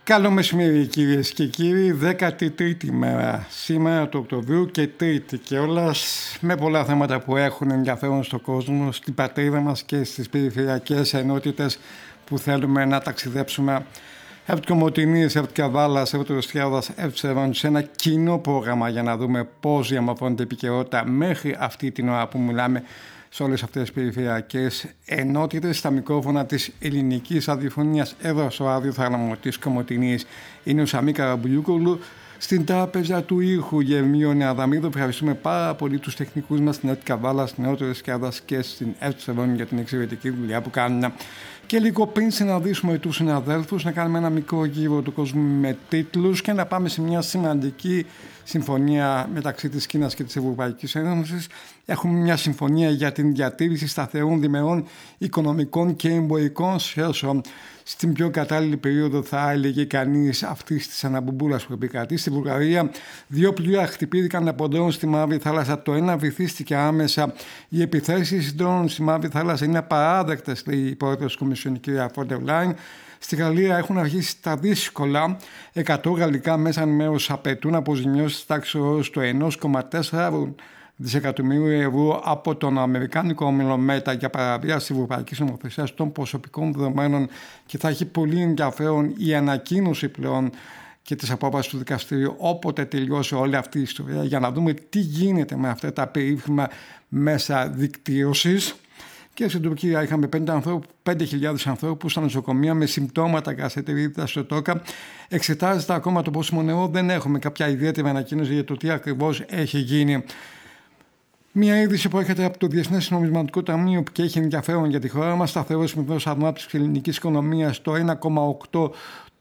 Καλό μεσημέρι κυρίες και κύριοι, 13η μέρα σήμερα του Οκτωβρίου και τρίτη και όλας με πολλά θέματα που έχουν ενδιαφέρον στον κόσμο, στην πατρίδα μας και στις περιφερειακές ενότητες που θέλουμε να ταξιδέψουμε. Ευτικομοτηνίες, Ευτικαβάλας, Ευτικοστιάδας, Εύτσερον σε ένα κοινό πρόγραμμα για να δούμε πώς διαμορφώνεται η επικαιρότητα μέχρι αυτή την ώρα που μιλάμε σε όλες αυτές τις περιφερειακές ενότητες. Στα μικρόφωνα της ελληνικής ραδιοφωνίας εδώ στο ραδιοθάλαμο της Κομοτηνής είναι ο Σαμί Καραμπουλιούκογλου. Στην τράπεζα του ήχου Γερμιόνη Αδαμίδου. Ευχαριστούμε πάρα πολύ τους τεχνικούς μας στην Ευτικαβάλα, στην Ευτικοστιάδα και στην Εύτσερον για την εξαιρετική δουλειά που κάνουν. Και λίγο πριν συναντήσουμε τους συναδέλφους, να κάνουμε ένα μικρό γύρο του κόσμου με τίτλους και να πάμε σε μια σημαντική συμφωνία μεταξύ της Κίνας και της Ευρωπαϊκής Ένωσης. Έχουμε μια συμφωνία για την διατήρηση σταθερών διμερών οικονομικών και εμπορικών σχέσεων στην πιο κατάλληλη περίοδο, θα έλεγε κανείς, αυτής της αναμπομπούλας που επικρατεί. Στη Βουλγαρία, 2 πλοία χτυπήθηκαν από ντρόουν στη Μαύρη Θάλασσα. Το ένα βυθίστηκε άμεσα. Οι επιθέσεις ντρόουν στη Μαύρη Θάλασσα είναι απαράδεκτες, λέει η πρόεδρος της Κομισιόν, η κυρία Φόντερ Λάιν. Στη Γαλλία έχουν αρχίσει τα δύσκολα. 100 γαλλικά μέσα ενημέρωσης απαιτούν αποζημιώσεις τάξης όρους του 1,4 δισεκατομμυρίου ευρώ από τον Αμερικάνικο όμιλο Μέτα για παραβίαση ευρωπαϊκής νομοθεσίας των προσωπικών δεδομένων, και θα έχει πολύ ενδιαφέρον η ανακοίνωση πλέον και της απόφασης του δικαστηρίου όποτε τελειώσει όλη αυτή η ιστορία, για να δούμε τι γίνεται με αυτά τα περίφημα μέσα δικτύωσης. Και στην Τουρκία είχαμε 5.000 ανθρώπους στα νοσοκομεία με συμπτώματα γαστρεντερίτιδας στο ΤΟΚΑ. Εξετάζεται ακόμα το πόσιμο νερό. Δεν έχουμε κάποια ιδιαίτερη ανακοίνωση για το τι ακριβώς έχει γίνει. Μια είδηση που έρχεται από το Διεθνές Νομισματικό Ταμείο και έχει ενδιαφέρον για τη χώρα μας. Σταθερός μηδός ανάπτυξης ελληνικής οικονομίας το 1,8